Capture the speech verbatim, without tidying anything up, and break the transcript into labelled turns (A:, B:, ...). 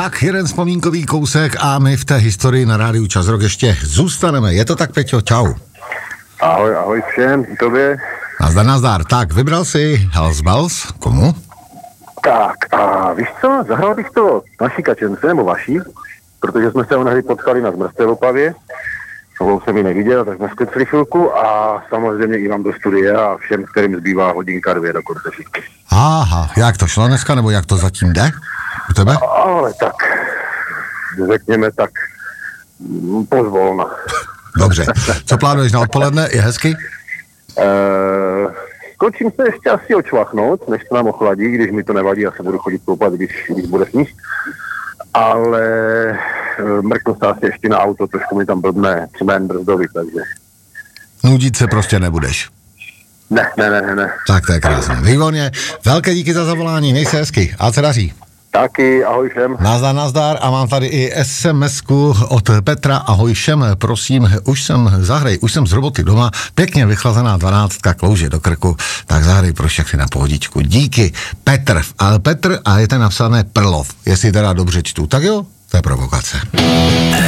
A: Tak, jeden vzpomínkový kousek a my v té historii na rádiu Čas Rock ještě zůstaneme. Je to tak, Peťo? Čau.
B: Ahoj, ahoj všem, i tobě.
A: Nazdar, nazdar. Tak, vybral si Hells Bells. Komu?
B: Tak, a víš co, zahrál bych to naší kačence, nebo vaší, protože jsme se onehdy potkali na Zmrzté v Opavě. Novou jsem ji neviděl, tak jsme skutli chvilku a samozřejmě i vám do studia a všem, kterým zbývá hodinka dvě do konce všichni.
A: Aha, jak to šlo dneska, nebo jak to zatím jde? U tebe?
B: Ale tak, řekněme tak, pozvolna.
A: Dobře. Co plánuješ na odpoledne? Je hezky?
B: Uh, skočím se ještě asi očvachnout, než se nám ochladí, když mi to nevadí, já se budu chodit koupat, když, když bude sníh. Ale uh, mrknu se asi ještě na auto, trošku mi tam blbne cmen brzdový, takže...
A: Nudit se prostě nebudeš.
B: Ne, ne, ne, ne, ne.
A: Tak to je krásné. Výborně. Velké díky za zavolání, měj se hezky. A se daří.
B: Taky, ahoj všem.
A: Nazdar, nazdar a mám tady i es em esku od Petra. Ahoj všem, prosím, už jsem, zahrej, už jsem z roboty doma, pěkně vychlazená dvanáctka klouže do krku, tak zahrej pro všechny na pohodičku. Díky, Petr, ale Petr a je to napsané Prlov, jestli teda dobře čtu, tak jo, to je provokace.